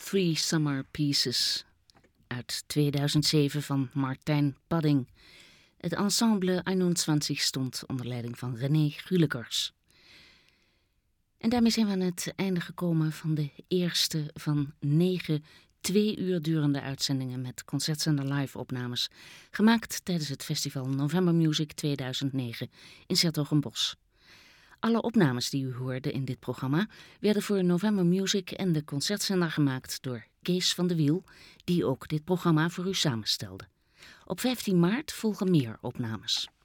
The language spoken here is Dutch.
Three Summer Pieces uit 2007 van Martijn Padding. Het ensemble 21 stond onder leiding van René Gulekers. En daarmee zijn we aan het einde gekomen van de eerste van 9 2 uur durende uitzendingen met Concertzender live opnames, gemaakt tijdens het festival November Music 2009 in 's-Hertogenbosch. Alle opnames die u hoorde in dit programma werden voor November Music en de Concertzender gemaakt door Kees van de Wiel, die ook dit programma voor u samenstelde. Op 15 maart volgen meer opnames.